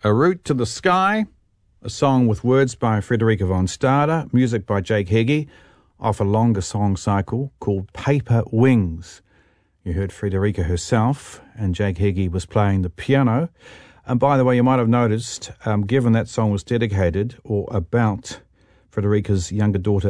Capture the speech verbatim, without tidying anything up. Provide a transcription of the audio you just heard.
A Route to the Sky, a song with words by Frederika von Stade, music by Jake Heggie, off a longer song cycle called Paper Wings. You heard Frederika herself, and Jake Heggie was playing the piano. And by the way, you might have noticed, um, given that song was dedicated or about Frederika's younger daughter